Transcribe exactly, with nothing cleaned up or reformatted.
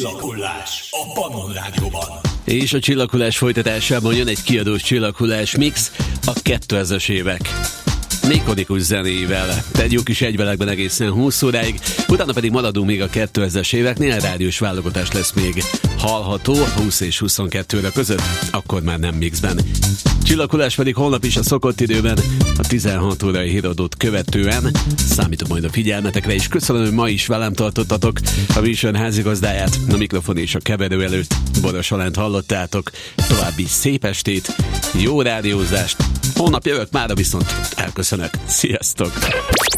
Csillaghullás a Pannon Rádióban. És a Csillaghullás folytatásában jön egy kiadós Csillaghullás mix a kétezres évek ikonikus zenével. Egy jó kis egybelegben egészen húsz óráig, utána pedig maradunk még a kétezres éveknél, rádiós válogatás lesz még hallható húsz és huszonkettő óra között, akkor már nem mixben. Csillaghullás pedig holnap is a szokott időben, a tizenhat órai híradót követően. Számítok majd a figyelmetekre, és köszönöm, hogy ma is velem tartottatok. A műsor házigazdáját, a mikrofon és a keverő előtt Boros Alánt hallottátok. További szép estét, jó rádiózást. Holnap jövök, mára viszont elköszönök. Sziasztok!